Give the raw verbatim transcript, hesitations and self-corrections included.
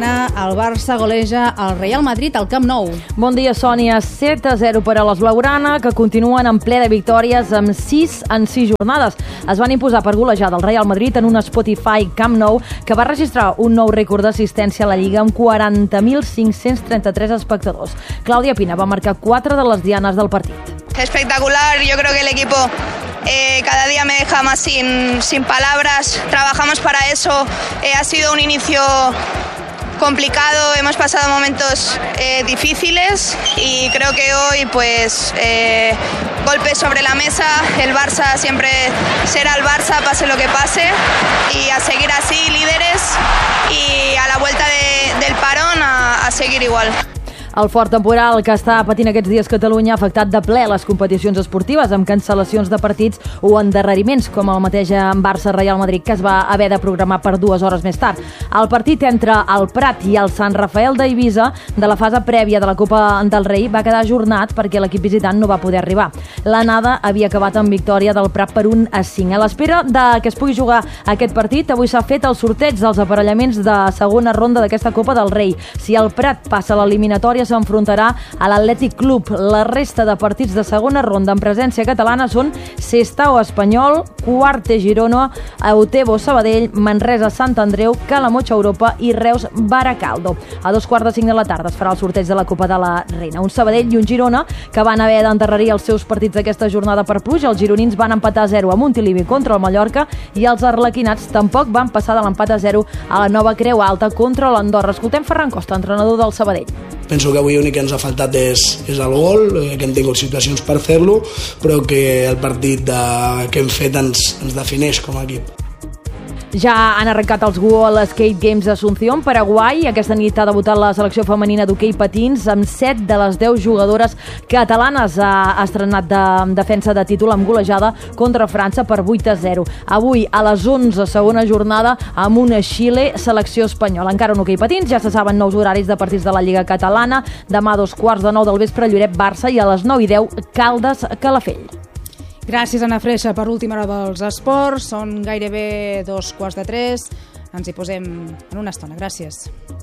El Barça goleja el Real Madrid al Camp Nou. Bon dia, Sònia. set a zero per a les Blaugrana, que continuen en ple de victòries amb sis en sis jornades. Es van imposar per golejada del Real Madrid en un Spotify Camp Nou que va registrar un nou rècord d'assistència a la Lliga amb quaranta mil cinc-cents trenta-tres espectadors. Clàudia Pina va marcar quatre de les dianes del partit. Espectacular, yo creo que el equipo eh, cada día me deja más sin, sin palabras. Trabajamos para eso, eh, ha sido un inicio complicado, hemos pasado momentos eh, difíciles y creo que hoy pues eh, golpes sobre la mesa, el Barça siempre será el Barça pase lo que pase y a seguir así líderes y a la vuelta de, del parón a, a seguir igual. El fort temporal que està patint aquests dies Catalunya ha afectat de ple les competicions esportives amb cancel·lacions de partits o endarreriments, com el mateix Barça-Real Madrid, que es va haver de programar per dues hores més tard. El partit entre el Prat i el Sant Rafael d'Eivissa de la fase prèvia de la Copa del Rei va quedar ajornat perquè l'equip visitant no va poder arribar. L'anada havia acabat amb victòria del Prat per un a cinc. A l'espera de que es pugui jugar aquest partit, avui s'ha fet el sorteig dels aparellaments de segona ronda d'aquesta Copa del Rei. Si el Prat passa a l'eliminatòria, s'enfrontarà a l'Atlètic Club. La resta de partits de segona ronda en presència catalana són Sestao Espanyol, Quarte Girona, Eutebo Sabadell, Manresa Sant Andreu, Calamotxa Europa i Reus Baracaldo. A dos quarts de cinc de la tarda es farà el sorteig de la Copa de la Reina. Un Sabadell i un Girona que van haver d'endarrerir els seus partits d'aquesta jornada per pluja. Els gironins van empatar a zero a Montilivi contra el Mallorca i els arlequinats tampoc van passar de l'empat a zero a la Nova Creu Alta contra l'Andorra. Escoltem Ferran Costa, entrenador del Sabadell. Penso que avui l'únic que ens ha faltat és, és el gol, que hem tingut situacions per fer-lo, però que el partit de, que hem fet ens, ens defineix com a equip. Ja han arrencat els World Skate Games d'Asunción, Paraguai. Aquesta nit ha debutat la selecció femenina d'hoquei patins amb set de les deu jugadores catalanes. Ha estrenat de defensa de títol amb golejada contra França per vuit a zero. Avui a les onze, segona jornada, amb una Xile, selecció espanyola. Encara en hoquei patins, ja se saben nous horaris de partits de la Lliga Catalana. Demà a dos quarts de nou del vespre, Lloret Barça, i a les nou i deu, Caldes Calafell. Gràcies, Anna Freixa, per l'última hora dels esports. Són gairebé dos quarts de tres. Ens hi posem en una estona. Gràcies.